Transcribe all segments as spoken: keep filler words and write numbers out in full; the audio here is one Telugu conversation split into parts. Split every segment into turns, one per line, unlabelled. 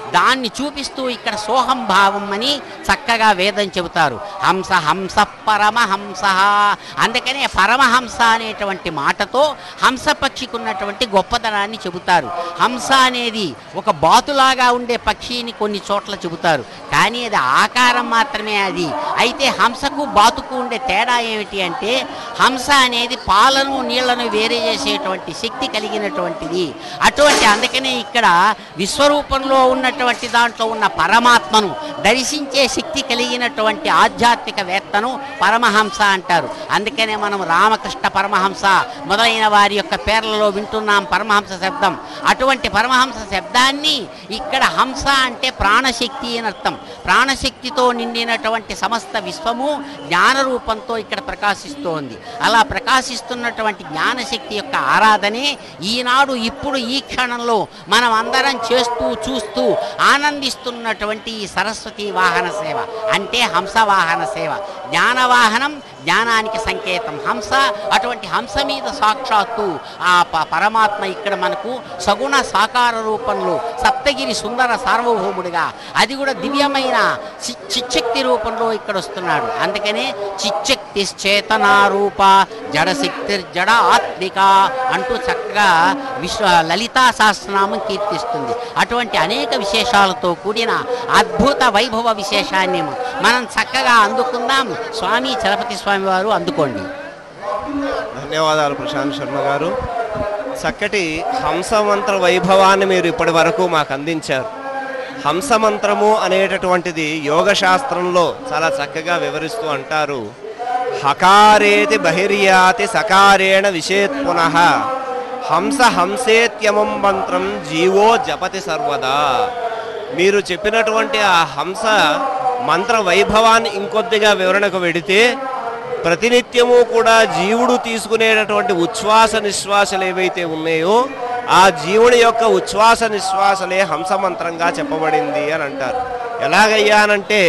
దాన్ని చూపిస్తూ ఇక్కడ సోహం భావం అని చక్కగా వేదం చెబుతారు. హంస హంస పరమహంస, అందుకనే పరమహంస అనేటువంటి మాటతో హంస పక్షికి ఉన్నటువంటి గొప్పతనాన్ని చెబుతారు. హంస అనేది ఒక బాతులాగా ఉండే పక్షిని కొన్ని చోట్ల చెబుతారు, కానీ అది ఆకారం మాత్రమే అది. అయితే హంసకు బాతుకు ఉండే తేడా ఏమిటి అంటే, హంస అనేది పాలను నీళ్లను వేరే చేసేటువంటి శక్తి కలిగినటువంటిది. అటువంటి అందుకనే ఇక్కడ విశ్వరూపంలో ఉన్నటువంటి దాంట్లో ఉన్న పరమాత్మను దర్శించే శక్తి కలిగినటువంటి ఆధ్యాత్మికవేత్తను పరమహంస అంటారు. అందుకనే మనం రామకృష్ణ పరమహంస మొదలైన వారి యొక్క పేర్లలో వింటున్నాం పరమహంస శబ్దం. అటువంటి పరమహంస శబ్దాన్ని ఇక్కడ హంస అంటే ప్రాణశక్తి అని అర్థం. ప్రాణశక్తితో నిండినటువంటి సమస్త విశ్వము జ్ఞానరూపంతో ఇక్కడ ప్రకాశిస్తోంది. అలా ప్రకాశిస్తున్నటువంటి జ్ఞానశక్తి యొక్క ఆరాధనే ఈనాడు ఇప్పుడు ఈ క్షణంలో మనం అందరం చేస్తూ చూస్తూ ఆనందిస్తున్నటువంటి ఈ సరస్వతి వాహన సేవ అంటే హంస వాహన సేవ. జ్ఞానవాహనం జ్ఞానానికి సంకేతం హంస. అటువంటి హంస మీద సాక్షాత్తు ఆ పరమాత్మ ఇక్కడ మనకు సగుణ సాకార రూపంలో సప్తగిరి సుందర సార్వభౌముడిగా, అది కూడా దివ్యమైన చిచ్చక్తి రూపంలో ఇక్కడ వస్తున్నాడు. అందుకనే చిచ్చక్తిశ్చేతనారూప జడశక్తి జడ ఆత్మిక అంటూ చక్కగా విశ్వ లలితా సహస్రనామం కీర్తిస్తుంది. అటువంటి అనేక విశేషాలతో కూడిన అద్భుత వైభవ విశేషాన్ని మనం చక్కగా అందుకుందాం. స్వామి చలపతి స్వామి వారు అందుకోండి.
ధన్యవాదాలు ప్రశాంత్ శర్మ గారు. చక్కటి హంసమంత్ర వైభవాన్ని మీరు ఇప్పటి వరకు మాకు అందించారు. హంసమంత్రము అనేటటువంటిది యోగ శాస్త్రంలో చాలా చక్కగా వివరిస్తూ అంటారు, హకారేతి బహిర్యాతి సకారేణ విశేత్ పునః హంస హంసేత్యమం మంత్రం జీవో జపతి సర్వదా. మీరు చెప్పినటువంటి ఆ హంస మంత్ర వైభవాన్ని ఇంకొద్దిగా వివరణకు వెడితే, ప్రతినిత్యము కూడా జీవుడు తీసుకునేటటువంటి ఉచ్ఛ్వాస నిశ్వాసలు ఏవైతే ఉన్నాయో ఆ జీవుని యొక్క ఉచ్ఛ్వాస నిశ్వాసలే హంసమంత్రంగా చెప్పబడింది అని అంటారు. ఎలాగయ్యానంటే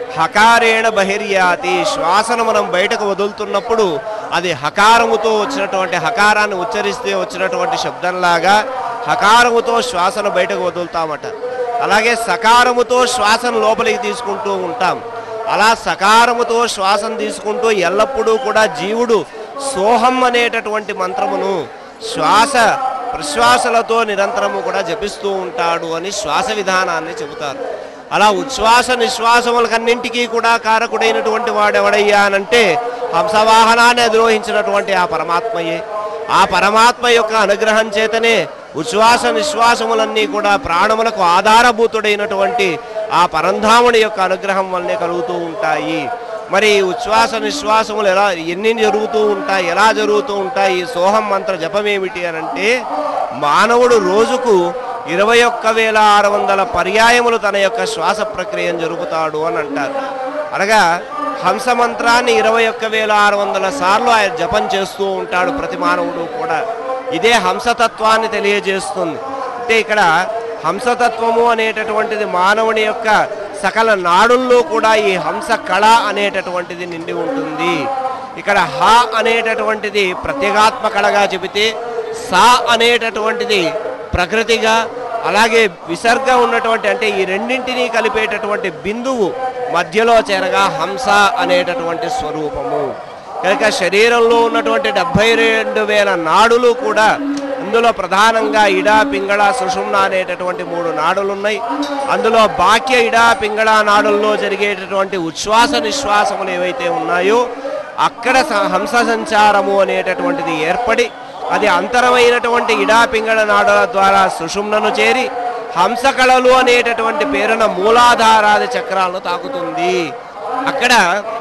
హకారేణ బహిర్యాతి, శ్వాసను మనం బయటకు వదులుతున్నప్పుడు అది హకారముతో వచ్చినటువంటి హకారాన్ని ఉచ్చరిస్తే వచ్చినటువంటి శబ్దంలాగా హకారముతో శ్వాసను బయటకు వదులుతామట. అలాగే సకారముతో శ్వాసను లోపలికి తీసుకుంటూ ఉంటాం. అలా సకారముతో శ్వాసను తీసుకుంటూ ఎల్లప్పుడూ కూడా జీవుడు సోహం అనేటటువంటి మంత్రమును శ్వాస ప్రశ్వాసలతో నిరంతరము కూడా జపిస్తూ ఉంటాడు అని శ్వాస విధానాన్ని చెబుతారు. అలా ఉచ్ఛ్వాస నిశ్వాసములకన్నింటికీ కూడా కారకుడైనటువంటి వాడెవడయ్యానంటే హంసవాహనాన్ని అధిరోహించినటువంటి ఆ పరమాత్మయే. ఆ పరమాత్మ యొక్క అనుగ్రహం చేతనే ఉచ్ఛ్వాస నిశ్వాసములన్నీ కూడా ప్రాణములకు ఆధారభూతుడైనటువంటి ఆ పరంధాముని యొక్క అనుగ్రహం వల్లనే కలుగుతూ ఉంటాయి. మరి ఉచ్ఛ్వాస నిశ్వాసములు ఎలా ఎన్ని జరుగుతూ ఉంటాయి, ఎలా జరుగుతూ ఉంటాయి, ఈ సోహం మంత్ర జపం ఏమిటి అని అంటే, మానవుడు రోజుకు ఇరవై ఒక్క వేల ఆరు వందల పర్యాయములు తన యొక్క శ్వాస ప్రక్రియను జరుపుతాడు అని అంటారు. అనగా హంస మంత్రాన్ని ఇరవై ఒక్క వేల ఆరు వందల సార్లు ఆయన జపం చేస్తూ ఉంటాడు ప్రతి మానవుడు కూడా. ఇదే హంసతత్వాన్ని తెలియజేస్తుంది. అంటే ఇక్కడ హంసతత్వము అనేటటువంటిది మానవుని యొక్క సకల నాడుల్లో కూడా ఈ హంస కళ అనేటటువంటిది నిండి ఉంటుంది. ఇక్కడ హ అనేటటువంటిది ప్రత్యేగాత్మ కళగా చెబితే, సా అనేటటువంటిది ప్రకృతిగా, అలాగే విసర్గ ఉన్నటువంటి అంటే ఈ రెండింటినీ కలిపేటటువంటి బిందువు మధ్యలో చేరగా హంస అనేటటువంటి స్వరూపము. కనుక శరీరంలో ఉన్నటువంటి డెబ్భై రెండు వేల నాడులు కూడా, అందులో ప్రధానంగా ఇడా పింగళ సుషుమ్న అనేటటువంటి మూడు నాడులు ఉన్నాయి. అందులో బాక్య ఇడా పింగళ నాడుల్లో జరిగేటటువంటి ఉచ్ఛ్వాస నిశ్వాసములు ఏవైతే ఉన్నాయో అక్కడ హంస సంచారము అనేటటువంటిది ఏర్పడి అది అంతరమైనటువంటి ఇడా పింగళ నాడుల ద్వారా సుషుమ్నను చేరి హంసకళలు అనేటటువంటి పేరున మూలాధారాది చక్రాలను తాకుతుంది. అక్కడ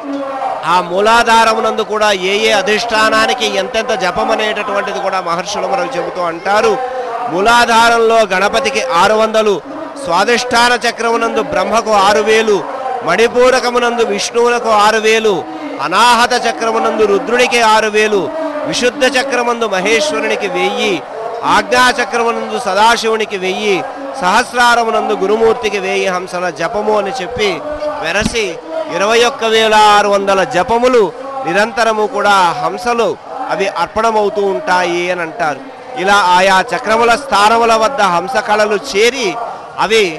ఆ మూలాధారమునందు కూడా ఏ ఏ అధిష్టానానికి ఎంతెంత జపం అనేటటువంటిది కూడా మహర్షులు మనకు చెబుతూ అంటారు. మూలాధారంలో గణపతికి ఆరు వందలు, స్వాధిష్టాన చక్రమునందు బ్రహ్మకు ఆరు వేలు, మణిపూరకమునందు విష్ణువులకు ఆరు వేలు, అనాహత చక్రమునందు రుద్రునికి ఆరు వేలు, విశుద్ధ చక్రమందు మహేశ్వరునికి వెయ్యి, ఆజ్ఞాచక్రమునందు సదాశివునికి వెయ్యి, సహస్రారమునందు గురుమూర్తికి వెయ్యి హంసల జపము అని చెప్పి వెరసి ఇరవై ఒక్క వేల ఆరు వందల జపములు నిరంతరము కూడా హంసలు అవి అర్పణమవుతూ ఉంటాయి అని అంటారు. ఇలా ఆయా చక్రముల స్థానముల వద్ద హంస కళలు చేరి అవి